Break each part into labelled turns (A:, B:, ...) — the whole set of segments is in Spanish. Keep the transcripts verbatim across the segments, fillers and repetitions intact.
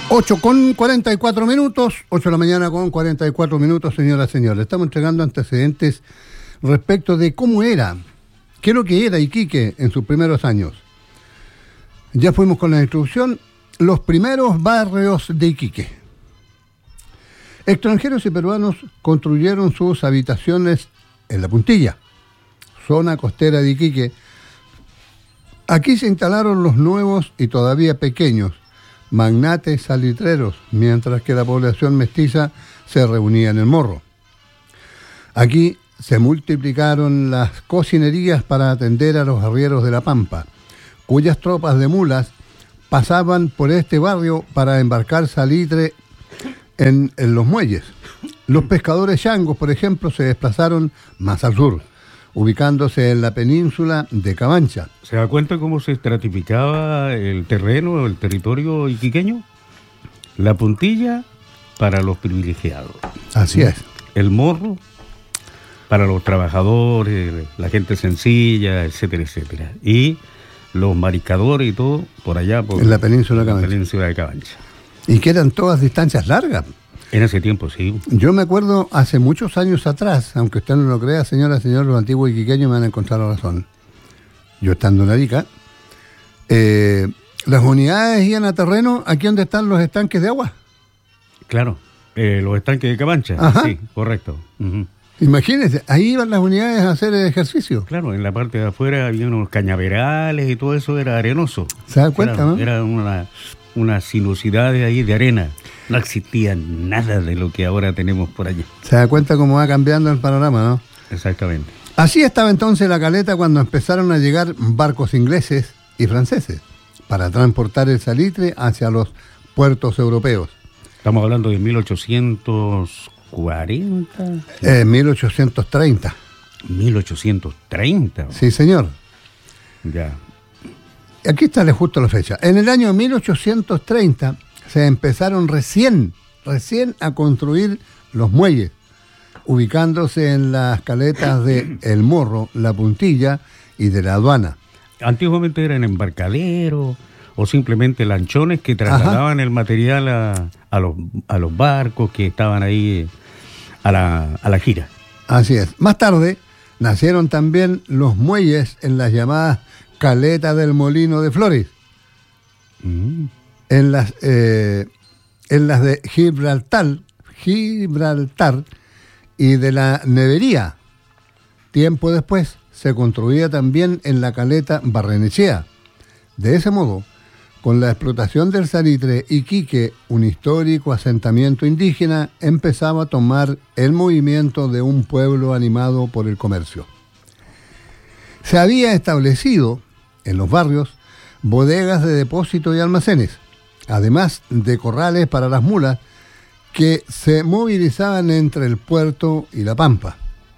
A: ocho con cuarenta y cuatro minutos, ocho de la mañana con cuarenta y cuatro minutos, señoras y señores. Estamos entregando antecedentes respecto de cómo era, qué es lo que era Iquique en sus primeros años. Ya fuimos con la introducción, los primeros barrios de Iquique. Extranjeros y peruanos construyeron sus habitaciones en La Puntilla, zona costera de Iquique. Aquí se instalaron los nuevos y todavía pequeños magnates salitreros, mientras que la población mestiza se reunía en el Morro. Aquí se multiplicaron las cocinerías para atender a los arrieros de la Pampa, cuyas tropas de mulas pasaban por este barrio para embarcar salitre en, en los muelles. Los pescadores yangos, por ejemplo, se desplazaron más al sur, ubicándose en la península de Cabancha.
B: ¿Se da cuenta cómo se estratificaba el terreno, el territorio iquiqueño? La Puntilla para los privilegiados.
A: Así es.
B: El Morro para los trabajadores, la gente sencilla, etcétera, etcétera. Y los mariscadores y todo por allá, por
A: en la península de Cabancha.
B: La península de Cabancha.
A: Y que eran todas distancias largas.
B: En ese tiempo, sí.
A: Yo me acuerdo hace muchos años atrás, aunque usted no lo crea, señora, señor, los antiguos iquiqueños me han encontrado razón. Yo estando en Arica, eh, las unidades iban a terreno aquí donde están los estanques de agua.
B: Claro, eh, los estanques de Cabancha. Ajá. Sí, correcto. Uh-huh.
A: Imagínense, ahí iban las unidades a hacer ejercicio.
B: Claro, en la parte de afuera había unos cañaverales y todo eso era arenoso.
A: ¿Se da cuenta,
B: claro,
A: no?
B: Era una, una sinuosidad de ahí de arena. No existía nada de lo que ahora tenemos por allí.
A: Se da cuenta cómo va cambiando el panorama, ¿no?
B: Exactamente.
A: Así estaba entonces la caleta cuando empezaron a llegar barcos ingleses y franceses para transportar el salitre hacia los puertos europeos.
B: Estamos hablando de mil ochocientos cuarenta.
A: Eh, mil ochocientos treinta.
B: mil ochocientos treinta.
A: Sí, señor.
B: Ya.
A: Aquí está justo la fecha. En el año mil ochocientos treinta se empezaron recién, recién a construir los muelles, ubicándose en las caletas de El Morro, La Puntilla y de la Aduana.
B: Antiguamente eran embarcaderos o simplemente lanchones que trasladaban Ajá. el material a, a, los, a los barcos que estaban ahí a la, a la gira.
A: Así es. Más tarde nacieron también los muelles en las llamadas caletas del Molino de Flores. Mm. En las, eh, en las de Gibraltar, Gibraltar y de la Nevería. Tiempo después se construía también en la caleta Barrenechea. De ese modo, con la explotación del salitre, Iquique, un histórico asentamiento indígena, empezaba a tomar el movimiento de un pueblo animado por el comercio. Se había establecido en los barrios bodegas de depósito y almacenes, además de corrales para las mulas que se movilizaban entre el puerto y la Pampa.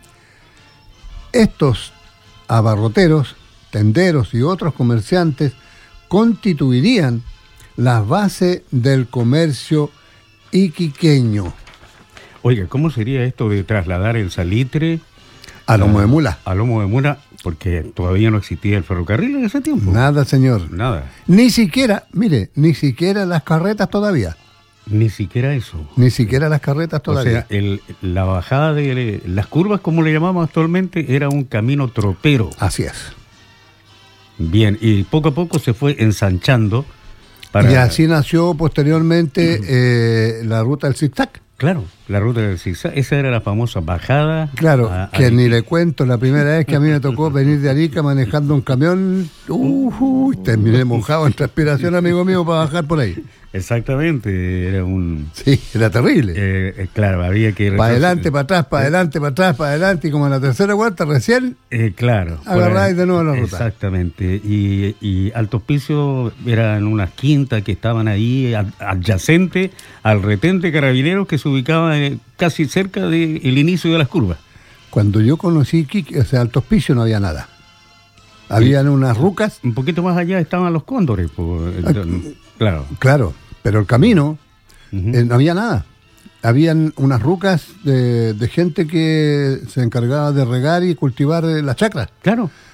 A: Estos abarroteros, tenderos y otros comerciantes constituirían la base del comercio iquiqueño.
B: Oiga, ¿cómo sería esto de trasladar el salitre
A: a lomo de mula?
B: A lomo de mula, porque todavía no existía el ferrocarril en ese tiempo.
A: Nada, señor.
B: Nada.
A: Ni siquiera, mire, ni siquiera las carretas todavía.
B: Ni siquiera eso.
A: Ni siquiera las carretas todavía.
B: O sea, el, la bajada de las curvas, como le llamamos actualmente, era un camino tropero.
A: Así es.
B: Bien, y poco a poco se fue ensanchando. Para...
A: Y así nació posteriormente uh-huh. eh, la ruta del zigzag.
B: Claro, la ruta del zigzag, esa era la famosa bajada.
A: Claro,
B: a,
A: que
B: a...
A: ni le cuento, la primera vez que a mí me tocó venir de Arica manejando un camión, uh, uh, terminé mojado en transpiración, amigo mío, para bajar por ahí.
B: Exactamente, era un...
A: Sí, era terrible.
B: Eh, eh, claro, había que...
A: Para adelante, para atrás, para adelante, para atrás, para adelante, y como en la tercera vuelta recién,
B: eh, claro,
A: agarráis de nuevo la ruta.
B: Exactamente, y, y Alto Hospicio eran unas quintas que estaban ahí adyacentes al retén de Carabineros que se ubicaba eh, casi cerca del inicio de las curvas.
A: Cuando yo conocí Iquique, o sea, Alto Hospicio no había nada. Habían sí. unas rucas.
B: Un poquito más allá estaban los cóndores, pues, ah, claro.
A: Claro. Pero el camino, uh-huh. eh, no había nada. Habían unas rucas de, de gente que se encargaba de regar y cultivar eh, las chacras.
B: Claro.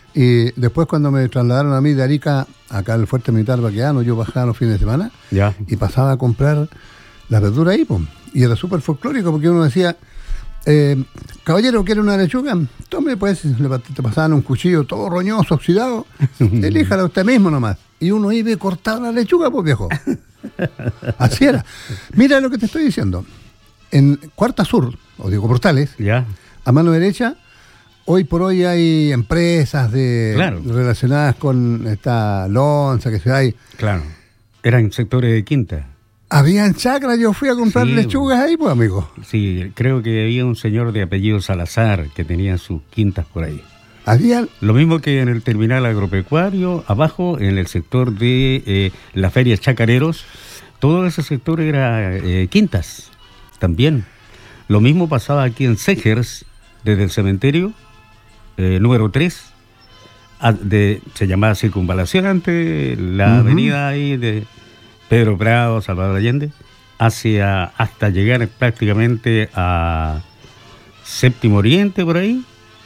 A: Y después cuando me trasladaron a mí de Arica, acá al Fuerte Militar Baqueano, yo bajaba los fines de semana
B: ya.
A: y pasaba a comprar la verdura ahí, pues. Y era súper folclórico porque uno decía, eh, caballero, ¿quiere una lechuga? Tome, pues, le, te pasaban un cuchillo todo roñoso, oxidado, elíjala usted mismo nomás. Y uno iba y cortaba la lechuga, pues, viejo. Así era. Mira lo que te estoy diciendo. En Cuarta Sur, o digo Portales,
B: ya.
A: a mano derecha, hoy por hoy hay empresas de
B: claro.
A: relacionadas con esta lonza que se hay.
B: Claro. Eran sectores de quinta.
A: Habían chacras, yo fui a comprar sí, lechugas ahí, pues, amigo.
B: Sí, creo que había un señor de apellido Salazar que tenía sus quintas por ahí.
A: Habían...
B: Lo mismo que en el terminal agropecuario, abajo, en el sector de eh, la feria Chacareros, todo ese sector era eh, quintas, también. Lo mismo pasaba aquí en Segers, desde el cementerio, eh, número tres, a, de, se llamaba Circunvalación antes, la uh-huh. avenida ahí de Pedro Prado, Salvador Allende, hacia, hasta llegar prácticamente a Séptimo Oriente, por ahí.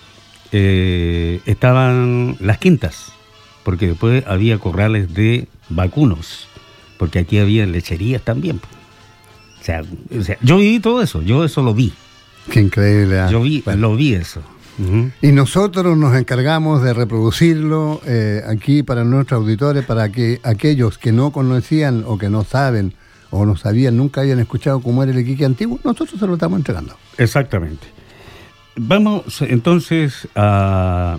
B: Eh, estaban las quintas, porque después había corrales de vacunos, porque aquí había lecherías también. O sea, o sea, yo vi todo eso, yo eso lo vi.
A: Qué increíble. ¿eh?
B: Yo vi, bueno. lo vi eso. Uh-huh.
A: Y nosotros nos encargamos de reproducirlo eh, aquí para nuestros auditores, para que aquellos que no conocían o que no saben o no sabían, nunca habían escuchado cómo era el Iquique antiguo, nosotros se lo estamos entregando.
B: Exactamente. Vamos entonces a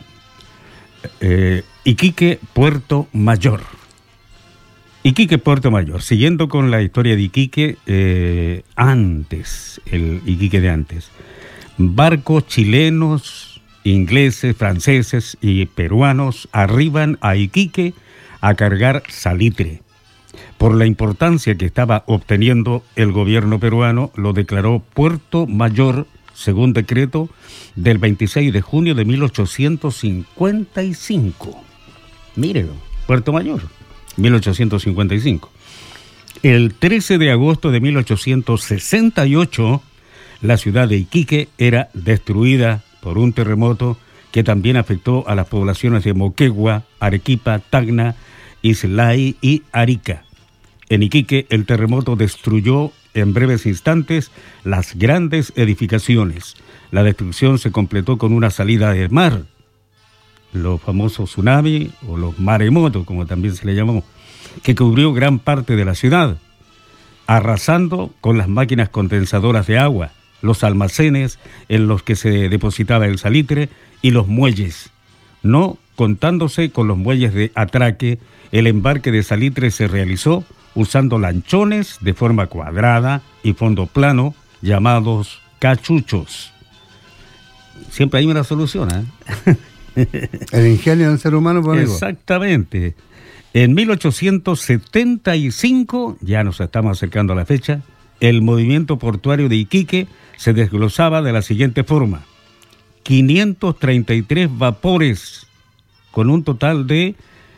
B: eh, Iquique, Puerto Mayor. Iquique, Puerto Mayor. Siguiendo con la historia de Iquique, eh, antes, el Iquique de antes. Barcos chilenos, ingleses, franceses y peruanos arriban a Iquique a cargar salitre. Por la importancia que estaba obteniendo el gobierno peruano, lo declaró Puerto Mayor, según decreto del veintiséis de junio de mil ochocientos cincuenta y cinco. Mire, Puerto Mayor, mil ochocientos cincuenta y cinco. El trece de agosto de mil ochocientos sesenta y ocho, la ciudad de Iquique era destruida por un terremoto que también afectó a las poblaciones de Moquegua, Arequipa, Tacna, Islay y Arica. En Iquique, el terremoto destruyó en breves instantes las grandes edificaciones. La destrucción se completó con una salida del mar, los famosos tsunami o los maremotos, como también se le llamó, que cubrió gran parte de la ciudad, arrasando con las máquinas condensadoras de agua, los almacenes en los que se depositaba el salitre y los muelles. No contándose con los muelles de atraque, el embarque de salitre se realizó usando lanchones de forma cuadrada y fondo plano, llamados cachuchos. Siempre hay una solución, ¿eh?
A: El ingenio del ser humano, por amigo.
B: Exactamente. En mil ochocientos setenta y cinco, ya nos estamos acercando a la fecha, el movimiento portuario de Iquique se desglosaba de la siguiente forma: quinientos treinta y tres vapores, con un total de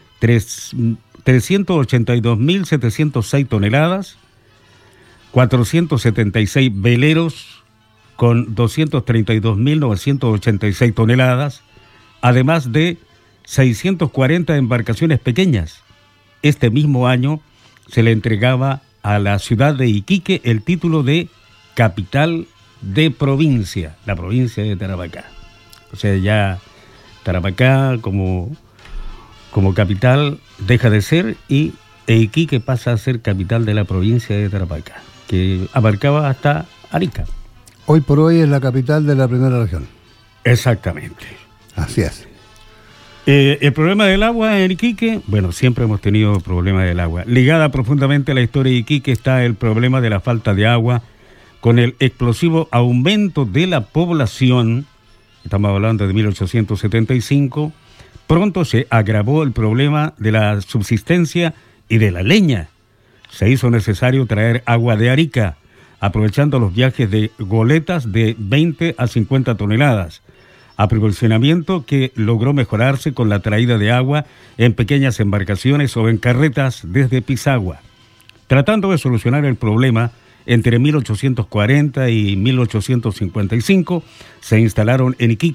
B: trescientos ochenta y dos mil setecientos seis toneladas, cuatrocientos setenta y seis veleros con doscientos treinta y dos mil novecientos ochenta y seis toneladas, además de seiscientas cuarenta embarcaciones pequeñas. Este mismo año se le entregaba a la ciudad de Iquique el título de capital de provincia, la provincia de Tarapacá. O sea, ya Tarapacá como, como capital deja de ser y Iquique pasa a ser capital de la provincia de Tarapacá, que abarcaba hasta Arica.
A: Hoy por hoy es la capital de la primera región.
B: Exactamente.
A: Así es.
B: Eh, el problema del agua en Iquique, bueno, siempre hemos tenido problemas del agua. Ligada profundamente a la historia de Iquique está el problema de la falta de agua, con el explosivo aumento de la población. Estamos hablando de mil ochocientos setenta y cinco. Pronto se agravó el problema de la subsistencia y de la leña. Se hizo necesario traer agua de Arica, aprovechando los viajes de goletas de veinte a cincuenta toneladas. Aprovisionamiento que logró mejorarse con la traída de agua en pequeñas embarcaciones o en carretas desde Pisagua. Tratando de solucionar el problema, entre mil ochocientos cuarenta y mil ochocientos cincuenta y cinco se instalaron en Iquique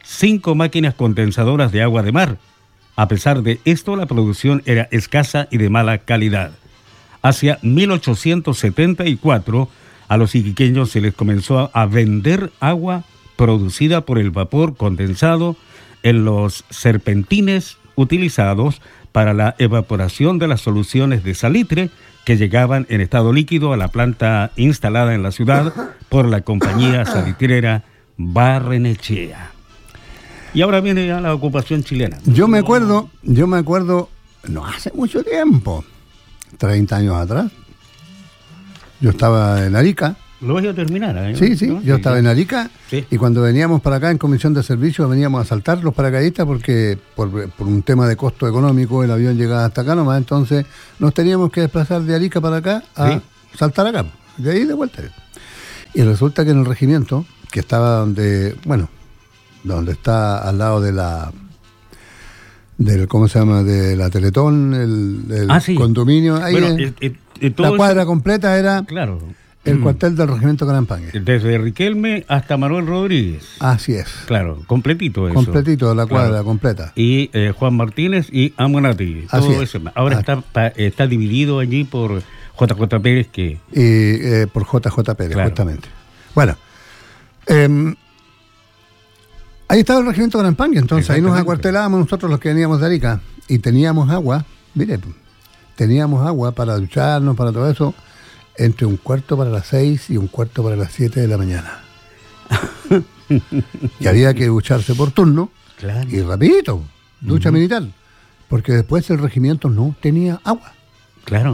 B: cinco máquinas condensadoras de agua de mar. A pesar de esto, la producción era escasa y de mala calidad. Hacia mil ochocientos setenta y cuatro, a los iquiqueños se les comenzó a vender agua producida por el vapor condensado en los serpentines utilizados para la evaporación de las soluciones de salitre que llegaban en estado líquido a la planta instalada en la ciudad por la compañía salitrera Barrenechea. Y ahora viene ya la ocupación chilena.
A: Yo me acuerdo, yo me acuerdo, no hace mucho tiempo, treinta años atrás, yo estaba en Arica.
B: Lo voy a terminar, ¿eh?
A: Sí, sí,
B: ¿no?
A: yo
B: Sí,
A: estaba
B: sí.
A: en Arica,
B: Sí.
A: y cuando veníamos para acá en comisión de servicio veníamos a saltar los paracaidistas porque por, por un tema de costo económico el avión llegaba hasta acá nomás, entonces nos teníamos que desplazar de Arica para acá a
B: Sí.
A: saltar acá, de ahí de vuelta. Y resulta que en el regimiento, que estaba donde, bueno, donde está al lado de la del ¿cómo se llama? De la Teletón, el, el
B: Ah, sí.
A: condominio, ahí
B: Bueno,
A: en-
B: eh, eh, eh, todo
A: la
B: eso-
A: cuadra completa era
B: Claro.
A: el
B: Mm.
A: cuartel del regimiento Carampangue.
B: Desde Riquelme hasta Manuel Rodríguez.
A: Así es.
B: Claro, completito eso.
A: Completito, la cuadra
B: Claro.
A: completa.
B: Y eh, Juan Martínez y Amonati.
A: Así
B: Todo
A: es.
B: eso. Ahora
A: Ah.
B: está, pa- está dividido allí por J J Pérez, que
A: Y eh, por J J Pérez,
B: Claro.
A: justamente. Bueno, eh, ahí estaba el regimiento Carampangue, entonces ahí nos
B: Exactamente.
A: acuartelábamos nosotros los que veníamos de Arica y teníamos agua, mire, teníamos agua para ducharnos, para todo eso, entre un cuarto para las seis y un cuarto para las siete de la mañana. Y había que ducharse por turno
B: claro.
A: y rapidito, ducha
B: Ujú.
A: militar, porque después el regimiento no tenía agua.
B: Claro.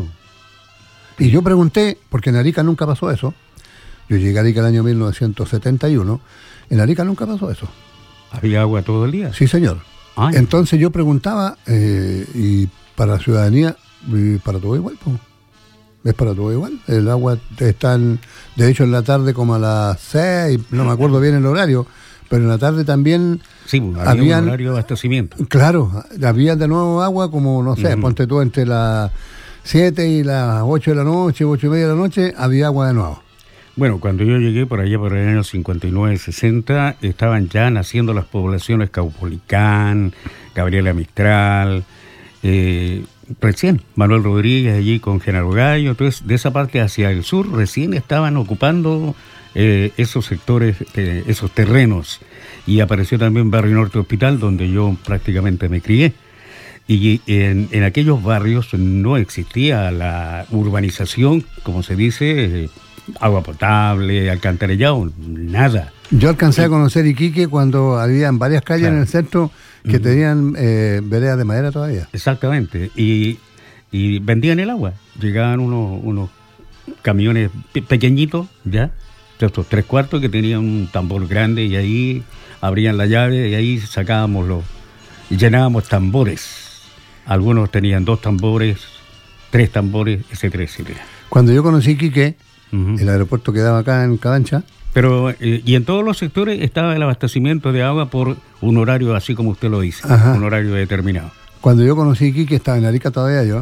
A: Y yo pregunté, porque en Arica nunca pasó eso, yo llegué a Arica el año mil novecientos setenta y uno, en Arica nunca pasó eso.
B: ¿Había agua todo el día?
A: Sí, señor.
B: Ay.
A: Entonces yo preguntaba, eh, y para la ciudadanía, y para todo igual, pues. Es para todo igual. El agua está, en- de hecho, en la tarde como a las seis, no me acuerdo bien el horario, pero en la tarde también,
B: Sí, pues, había
A: habían-
B: un horario de abastecimiento.
A: claro, había de nuevo agua como, no sé,
B: Ujú.
A: ponte tú entre las siete y las ocho de la noche, ocho y media de la noche, había agua de nuevo.
B: Bueno, cuando yo llegué por allá por el año cincuenta y nueve, sesenta, estaban ya naciendo las poblaciones Caupolicán, Gabriela Mistral, eh, recién Manuel Rodríguez allí con Genaro Gallo. Entonces, de esa parte hacia el sur recién estaban ocupando eh, esos sectores, eh, esos terrenos. Y apareció también Barrio Norte Hospital, donde yo prácticamente me crié. Y en, en aquellos barrios no existía la urbanización, como se dice, eh, agua potable, alcantarillado, nada.
A: Yo alcancé a conocer Iquique cuando había en varias calles
B: Claro.
A: en el centro que
B: Ujú.
A: tenían eh, veredas de madera todavía.
B: Exactamente. Y, y vendían el agua. Llegaban unos, unos camiones pe- pequeñitos, ¿ya? De estos tres cuartos que tenían un tambor grande y ahí abrían la llave y ahí sacábamos los... y llenábamos tambores. Algunos tenían dos tambores, tres tambores, etcétera, etcétera.
A: Cuando yo conocí Iquique,
B: Ujú.
A: el aeropuerto quedaba acá en Cabancha,
B: Pero, eh, y en todos los sectores estaba el abastecimiento de agua por un horario, así como usted lo dice,
A: Ajá.
B: un horario determinado.
A: cuando yo conocí Iquique, estaba en Arica todavía yo,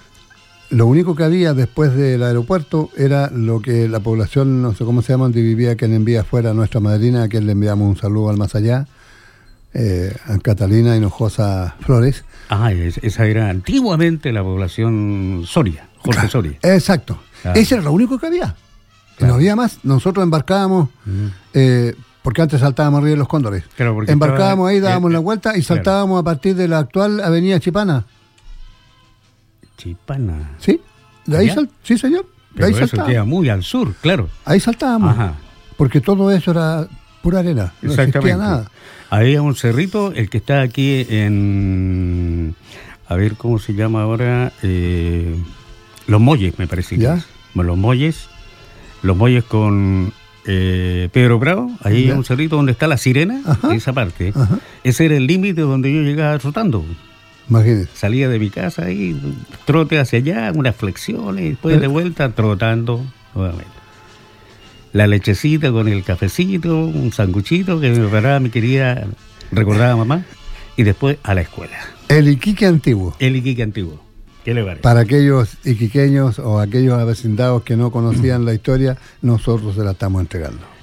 A: lo único que había después del aeropuerto era lo que la población, no sé cómo se llama, donde vivía, quien envía afuera a nuestra madrina, a quien le enviamos un saludo al más allá, eh, a Catalina Hinojosa Flores.
B: Ah, es- esa era antiguamente la población Soria, Jorge Soria.
A: Exacto.
B: Claro.
A: Ese era lo único que había.
B: Claro.
A: No había más. Nosotros embarcábamos,
B: Ujú.
A: eh, porque antes saltábamos arriba de los Cóndores.
B: Claro, porque
A: Embarcábamos
B: estaba-
A: ahí, dábamos
B: eh,
A: la vuelta y
B: claro.
A: saltábamos a partir de la actual avenida Chipana.
B: Chipana.
A: ¿Sí? De ahí
B: ¿Allá?
A: sal- sí, señor. De
B: Pero
A: ahí
B: eso
A: saltábamos.
B: queda muy al sur, claro.
A: Ahí saltábamos.
B: Ajá.
A: Porque todo eso era pura arena. No existía
B: Exactamente.
A: nada.
B: Había un cerrito, el que está aquí en... A ver, ¿cómo se llama ahora? Eh, Los Molles, me parece. que
A: ¿Ya?
B: es. Bueno, Los Molles. Los Molles con eh, Pedro Bravo. Ahí hay
A: ¿Ya?
B: un cerrito donde está la sirena,
A: Ajá.
B: esa parte.
A: Ajá.
B: Ese era el límite donde yo llegaba trotando.
A: Imagínese.
B: Salía de mi casa y trote hacia allá, unas flexiones, y después de vuelta trotando nuevamente. La lechecita con el cafecito, un sanguchito que me preparaba mi querida, recordaba mamá, y después a la escuela.
A: El Iquique antiguo.
B: El Iquique antiguo. ¿Qué le parece?
A: Para aquellos iquiqueños o aquellos avecindados que no conocían la historia, nosotros se la estamos entregando.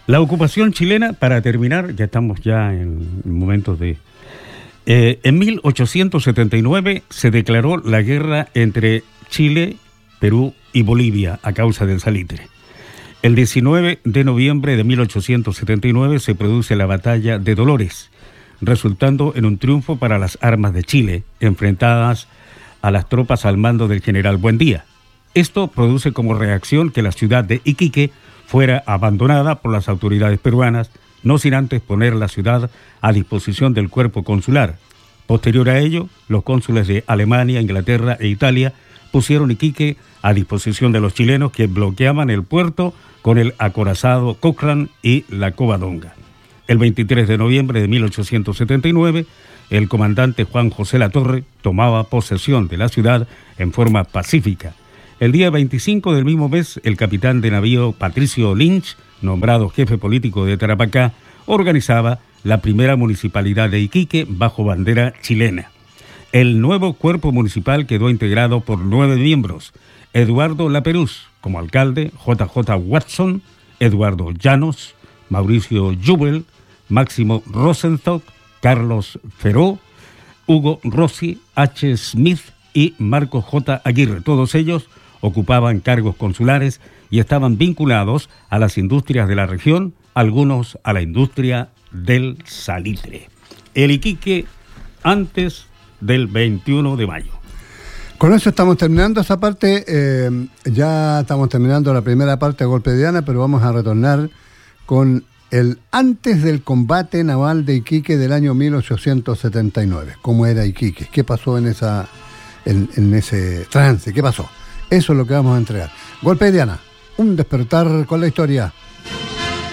B: La ocupación chilena, para terminar, ya estamos ya en momentos de... Eh, en mil ochocientos setenta y nueve se declaró la guerra entre Chile, Perú y Bolivia a causa del salitre. El diecinueve de noviembre de mil ochocientos setenta y nueve se produce la batalla de Dolores, resultando en un triunfo para las armas de Chile, enfrentadas a las tropas al mando del general Buendía. Esto produce como reacción que la ciudad de Iquique fuera abandonada por las autoridades peruanas, no sin antes poner la ciudad a disposición del cuerpo consular. Posterior a ello, los cónsules de Alemania, Inglaterra e Italia pusieron Iquique a disposición de los chilenos, que bloqueaban el puerto con el acorazado Cochrane y la Covadonga. El veintitrés de noviembre de mil ochocientos setenta y nueve, el comandante Juan José Latorre tomaba posesión de la ciudad en forma pacífica. El día veinticinco del mismo mes, el capitán de navío Patricio Lynch, nombrado jefe político de Tarapacá, organizaba la primera municipalidad de Iquique bajo bandera chilena. El nuevo cuerpo municipal quedó integrado por nueve miembros: Eduardo Laperuz como alcalde, J J Watson, Eduardo Llanos, Mauricio Jubel, Máximo Rosenstock, Carlos Feró, Hugo Rossi, H. Smith y Marco J. Aguirre. Todos ellos ocupaban cargos consulares y estaban vinculados a las industrias de la región, algunos a la industria del salitre. El Iquique antes del veintiuno de mayo.
A: Con eso estamos terminando esa parte, eh, ya estamos terminando la primera parte de Golpe de Diana, pero vamos a retornar con el antes del combate naval de Iquique del año mil ochocientos setenta y nueve. ¿Cómo era Iquique? ¿Qué pasó en esa en, en ese trance? ¿Qué pasó? Eso es lo que vamos a entregar. Golpe de Diana, un despertar con la historia.